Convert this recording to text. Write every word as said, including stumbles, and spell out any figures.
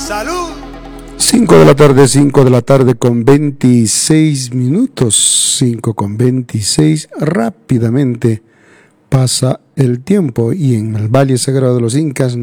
¡Salud! cinco de la tarde, cinco de la tarde con veintiséis minutos, cinco con veintiséis, rápidamente pasa el tiempo y en el Valle Sagrado de los Incas